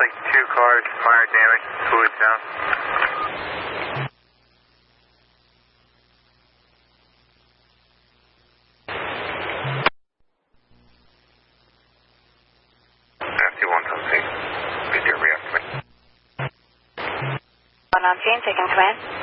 like 2 cars, fire damage, fluid down. FT1 something. Be there, reactivate. 1 on scene, taking command.